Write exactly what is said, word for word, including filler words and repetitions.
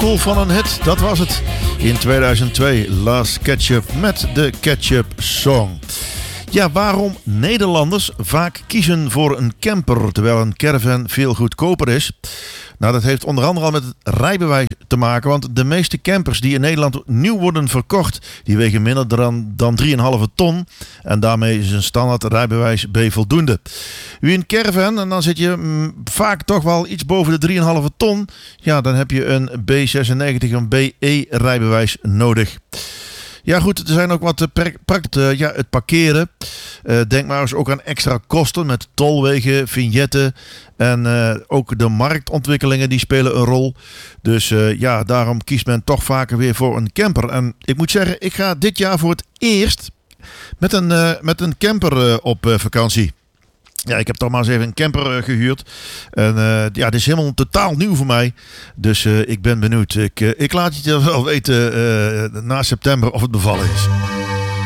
sequel van een hit, dat was het. In tweeduizend twee, Last Ketchup met de Ketchup Song. Ja, waarom Nederlanders vaak kiezen voor een camper terwijl een caravan veel goedkoper is? Nou, dat heeft onder andere al met het rijbewijs te maken, want de meeste campers die in Nederland nieuw worden verkocht, die wegen minder dan, dan drie komma vijf ton. En daarmee is een standaard rijbewijs B voldoende. Wie een caravan, en dan zit je mm, vaak toch wel iets boven de drie komma vijf ton, ja, dan heb je een B zesennegentig, een B E rijbewijs nodig. Ja goed, er zijn ook wat praktische, ja, het parkeren. Uh, denk maar eens ook aan extra kosten met tolwegen, vignetten en uh, ook de marktontwikkelingen die spelen een rol. Dus uh, ja, daarom kiest men toch vaker weer voor een camper. En ik moet zeggen, ik ga dit jaar voor het eerst met een, uh, met een camper uh, op uh, vakantie. Ja, ik heb toch maar eens even een camper uh, gehuurd. En uh, ja, het is helemaal totaal nieuw voor mij. Dus uh, ik ben benieuwd. Ik, uh, ik laat je wel weten uh, na september of het bevallen is.